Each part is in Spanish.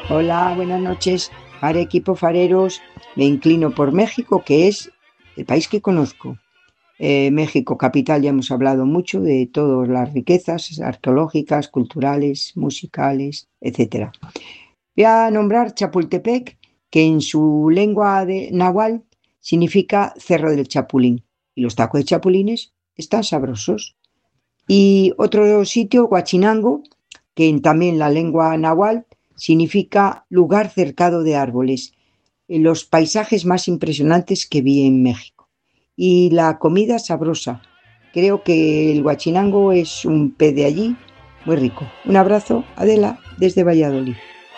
Hola, buenas noches. Para equipo fareros, me inclino por México, que es el país que conozco. México, capital, ya hemos hablado mucho de todas las riquezas arqueológicas, culturales, musicales, etcétera. Voy a nombrar Chapultepec, que en su lengua de náhuatl significa Cerro del Chapulín. Y los tacos de chapulines están sabrosos. Y otro sitio, Huachinango, que también la lengua náhuatl significa lugar cercado de árboles. Los paisajes más impresionantes que vi en México. Y la comida sabrosa. Creo que el Huachinango es un pez de allí muy rico. Un abrazo, Adela, desde Valladolid.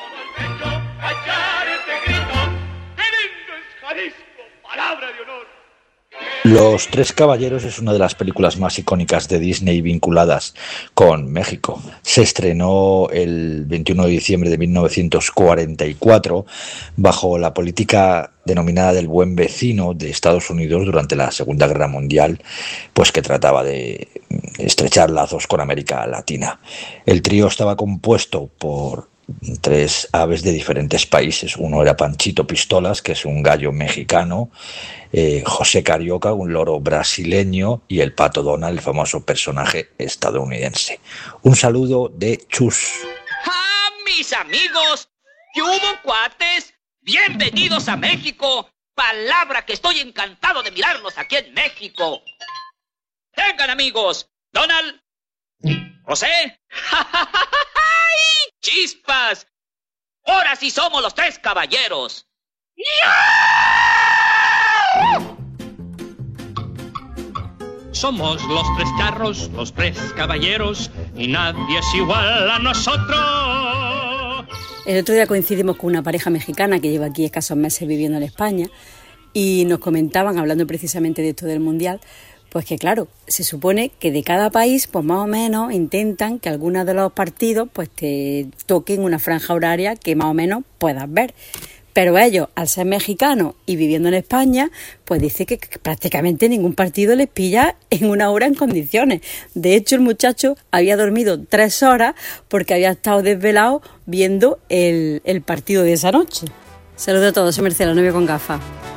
Los Tres Caballeros es una de las películas más icónicas de Disney vinculadas con México. Se estrenó el 21 de diciembre de 1944 bajo la política denominada del buen vecino de Estados Unidos durante la Segunda Guerra Mundial, pues que trataba de estrechar lazos con América Latina. El trío estaba compuesto por tres aves de diferentes países. Uno era Panchito Pistolas, que es un gallo mexicano, José Carioca, un loro brasileño, y el Pato Donald, el famoso personaje estadounidense. Un saludo de Chus. ¡Ah, mis amigos! ¿Qué hubo, cuates? ¡Bienvenidos a México! Palabra que estoy encantado de mirarlos aquí en México. Vengan, amigos. Donald. José. ¡Ay! ¡Chispas! Ahora sí somos los Tres Caballeros. Somos los tres carros, los tres caballeros, y nadie es igual a nosotros. El otro día coincidimos con una pareja mexicana que lleva aquí escasos meses viviendo en España y nos comentaban, hablando precisamente de esto del Mundial, pues que claro, se supone que de cada país, pues más o menos intentan que algunos de los partidos pues te toquen una franja horaria que más o menos puedas ver. Pero ellos, al ser mexicanos y viviendo en España, pues dice que prácticamente ningún partido les pilla en una hora en condiciones. De hecho, el muchacho había dormido 3 horas porque había estado desvelado viendo el partido de esa noche. Saludos a todos, soy Mercedes, la novia con gafas.